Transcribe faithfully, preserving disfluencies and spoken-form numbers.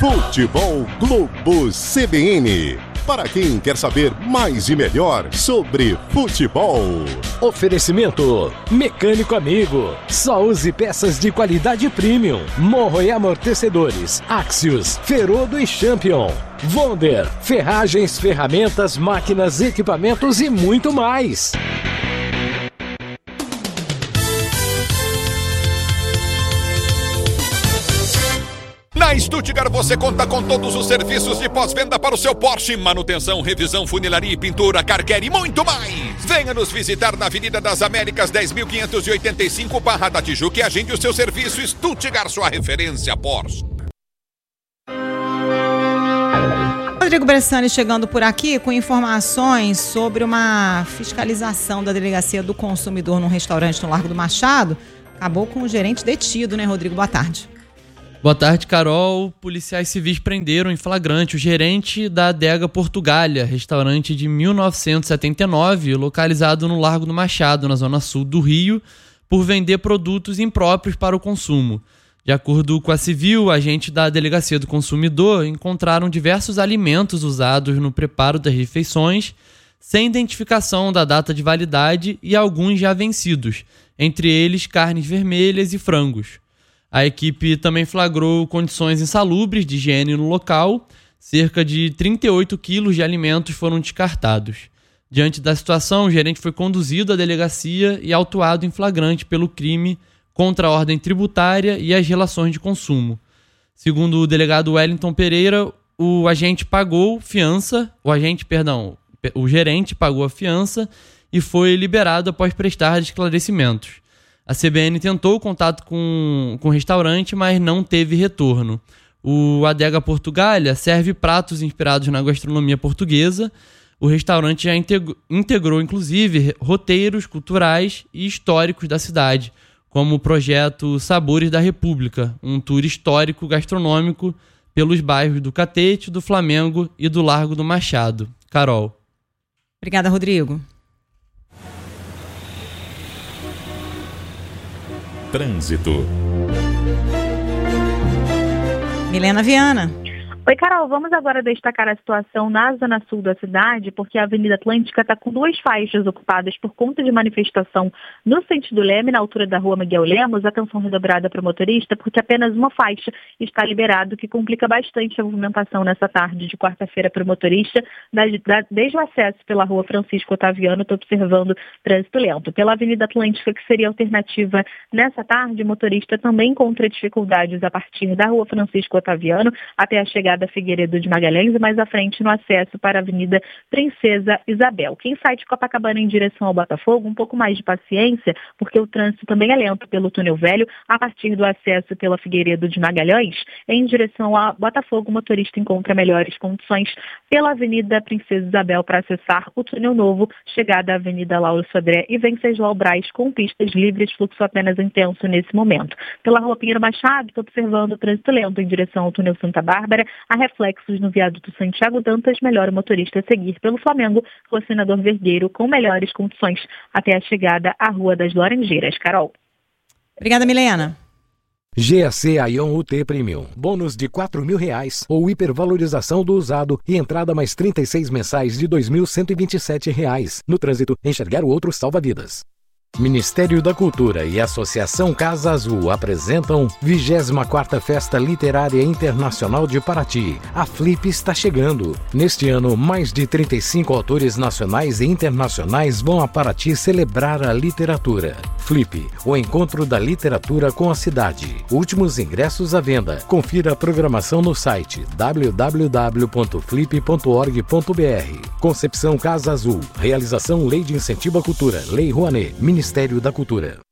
Futebol Globo C B N. Para quem quer saber mais e melhor sobre futebol. Oferecimento Mecânico Amigo. Só use peças de qualidade premium. Morro e amortecedores. Axios, Ferodo e Champion. Wonder, ferragens, ferramentas, máquinas, equipamentos e muito mais. Na Stuttgart você conta com todos os serviços de pós-venda para o seu Porsche, manutenção, revisão, funilaria, pintura, car care e muito mais. Venha nos visitar na Avenida das Américas dez mil quinhentos e oitenta e cinco, Barra da Tijuca, e agende o seu serviço. Stuttgart, sua referência Porsche. Rodrigo Bressani chegando por aqui com informações sobre uma fiscalização da Delegacia do Consumidor num restaurante no Largo do Machado. Acabou com o gerente detido, né, Rodrigo? Boa tarde. Boa tarde, Carol. Policiais civis prenderam em flagrante o gerente da Adega Portugália, restaurante de mil novecentos e setenta e nove, localizado no Largo do Machado, na zona sul do Rio, por vender produtos impróprios para o consumo. De acordo com a civil, agentes da Delegacia do Consumidor encontraram diversos alimentos usados no preparo das refeições, sem identificação da data de validade e alguns já vencidos, entre eles carnes vermelhas e frangos. A equipe também flagrou condições insalubres de higiene no local. Cerca de trinta e oito quilos de alimentos foram descartados. Diante da situação, o gerente foi conduzido à delegacia e autuado em flagrante pelo crime contra a ordem tributária e as relações de consumo. Segundo o delegado Wellington Pereira, o agente pagou fiança, o agente, perdão, o gerente pagou a fiança e foi liberado após prestar esclarecimentos. A C B N tentou contato com, com o restaurante, mas não teve retorno. O Adega Portugália serve pratos inspirados na gastronomia portuguesa. O restaurante já integrou, integrou, inclusive, roteiros culturais e históricos da cidade, como o projeto Sabores da República, um tour histórico gastronômico pelos bairros do Catete, do Flamengo e do Largo do Machado. Carol. Obrigada, Rodrigo. Trânsito. Milena Viana. Oi, Carol, vamos agora destacar a situação na zona sul da cidade, porque a Avenida Atlântica está com duas faixas ocupadas por conta de manifestação no sentido Leme, na altura da rua Miguel Lemos. Atenção redobrada para o motorista, porque apenas uma faixa está liberada, o que complica bastante a movimentação nessa tarde de quarta-feira para o motorista. Desde o acesso pela rua Francisco Otaviano, estou observando trânsito lento. Pela Avenida Atlântica, que seria alternativa nessa tarde, o motorista também encontra dificuldades a partir da rua Francisco Otaviano até a chegada da Figueiredo de Magalhães e mais à frente no acesso para a Avenida Princesa Isabel. Quem sai de Copacabana em direção ao Botafogo, um pouco mais de paciência, porque o trânsito também é lento pelo Túnel Velho, a partir do acesso pela Figueiredo de Magalhães, em direção ao Botafogo, o motorista encontra melhores condições pela Avenida Princesa Isabel para acessar o Túnel Novo, chegada à Avenida Lauro Sodré e Venceslau Braz com pistas livres, fluxo apenas intenso nesse momento. Pela Rua Pinheiro Machado, estou observando o trânsito lento em direção ao Túnel Santa Bárbara, a reflexos no viaduto Santiago Dantas, melhor o motorista seguir pelo Flamengo, Rua Senador Vergueiro, com melhores condições até a chegada à Rua das Laranjeiras. Carol. Obrigada, Milena. G A C Aion U T Premium. Bônus de quatro mil reais ou hipervalorização do usado e entrada mais trinta e seis mensais de dois mil cento e vinte e sete reais. No trânsito, enxergar o outro salva vidas. Ministério da Cultura e Associação Casa Azul apresentam vigésima quarta Festa Literária Internacional de Paraty. A Flip está chegando. Neste ano, mais de trinta e cinco autores nacionais e internacionais vão a Paraty celebrar a literatura. Flip, o encontro da literatura com a cidade. Últimos ingressos à venda. Confira a programação no site w w w ponto flip ponto org ponto b r. Concepção Casa Azul. Realização Lei de Incentivo à Cultura. Lei Rouanet. Ministério da Cultura.